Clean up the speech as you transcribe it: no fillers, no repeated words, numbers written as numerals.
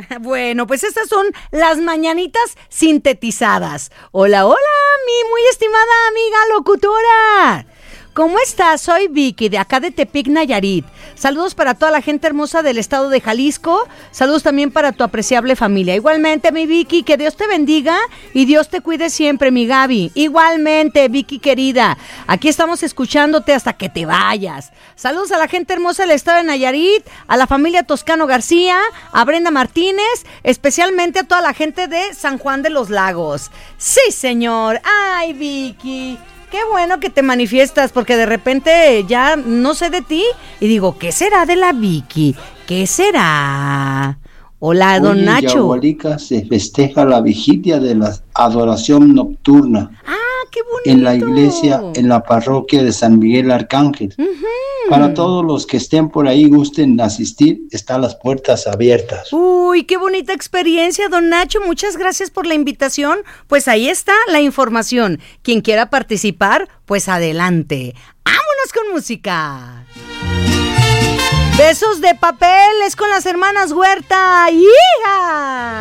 Bueno, pues estas son las mañanitas sintetizadas. Hola, hola, mi muy estimada amiga locutora. ¿Cómo estás? Soy Vicky, de acá de Tepic, Nayarit. Saludos para toda la gente hermosa del estado de Jalisco. Saludos también para tu apreciable familia. Igualmente, mi Vicky, que Dios te bendiga y Dios te cuide siempre, mi Gaby. Igualmente, Vicky querida. Aquí estamos escuchándote hasta que te vayas. Saludos a la gente hermosa del estado de Nayarit, a la familia Toscano García, a Brenda Martínez, especialmente a toda la gente de San Juan de los Lagos. Sí, señor. Ay, Vicky. Qué bueno que te manifiestas, porque de repente ya no sé de ti y digo, ¿qué será de la Vicky? ¿Qué será? Hola, don Nacho. Yahualica se festeja la vigilia de la adoración nocturna. Ah, qué bonito. En la iglesia, en la parroquia de San Miguel Arcángel. Para todos los que estén por ahí, gusten asistir, están las puertas abiertas. Uy, qué bonita experiencia, don Nacho. Muchas gracias por la invitación. Pues ahí está la información. Quien quiera participar, pues adelante. ¡Vámonos con música! Besos de papel es con las hermanas Huerta. ¡Hija!